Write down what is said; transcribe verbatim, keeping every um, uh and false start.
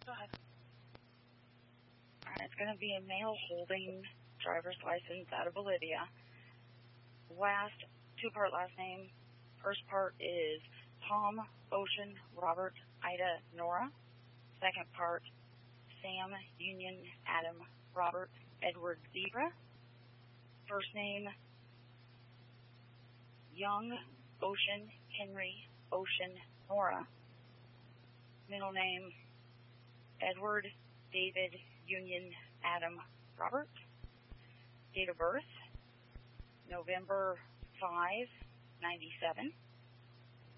Go ahead. All right, it's going to be a male holding driver's license out of Bolivia. Last, two-part last name. First part is Tom, Ocean, Robert, Ida, Nora. Second part, Sam, Union, Adam, Robert, Edward, Zebra. First name, Young, Ocean, Henry, Ocean, Nora. Middle name, Edward, David, Union, Adam, Robert. Date of birth, November fifth, ninety-seven.